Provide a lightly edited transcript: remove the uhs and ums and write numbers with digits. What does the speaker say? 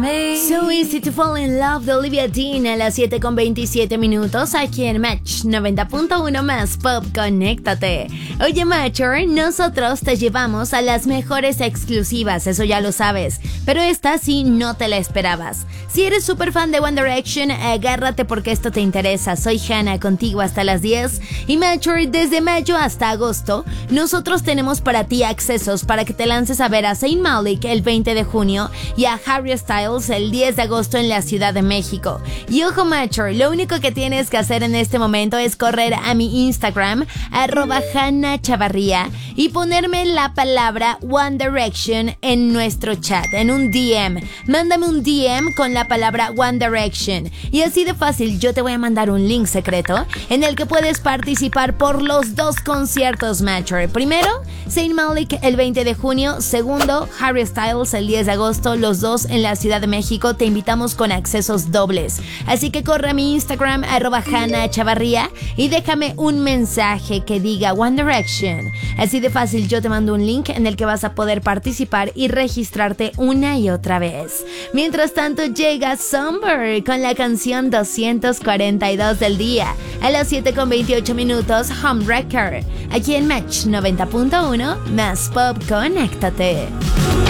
me. So Easy to Fall in Love de Olivia Dean a las 7:27 aquí en Match 90.1 más Pop. Conéctate. Oye, Matcher, nosotros te llevamos a las mejores exclusivas, eso ya lo sabes, pero esta sí no te la esperabas. Si eres súper fan de One Direction, agárrate porque esto te interesa. Soy Hannah, contigo hasta las 10. Y Matcher, desde mayo hasta agosto, nosotros tenemos para ti accesos para que te lances a ver a Zayn Malik el 20 de junio y a Harry Styles el 10 de agosto en la Ciudad de México. Y ojo, Matcher, lo único que tienes que hacer en este momento es correr a mi Instagram, @HannahChavarría, y ponerme la palabra One Direction en nuestro chat, en un DM. Mándame un DM con la palabra One Direction. Y así de fácil, yo te voy a mandar un link secreto en el que puedes participar por los dos conciertos, Matcher. Primero, Zayn Malik el 20 de junio. Segundo, Harry Styles el 10 de agosto. Los dos en la Ciudad de México. Te invitamos con accesos dobles. Así que corre a mi Instagram, @HannahChavarría, y déjame un mensaje que diga One Direction. Así de fácil, yo te mando un link en el que vas a poder participar y registrarte una y otra vez. Mientras tanto, llega Somber con la canción 242 del día. A las 7:28, Homewrecker. Aquí en Match 90.1 más Pop. Conéctate.